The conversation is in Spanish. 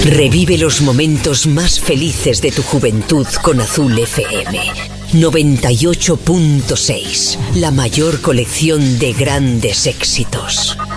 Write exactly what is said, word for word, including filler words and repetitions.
Revive los momentos más felices de tu juventud con Azul F M. noventa y ocho punto seis, la mayor colección de grandes éxitos.